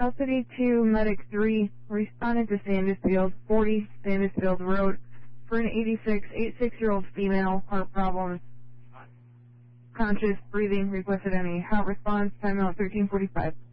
Custody 2, Medic 3, responded to Sandusfield, 40 Sandusfield Road, for an 86-year-old female, heart problems, conscious, breathing, requested any hot response, time out 13:45.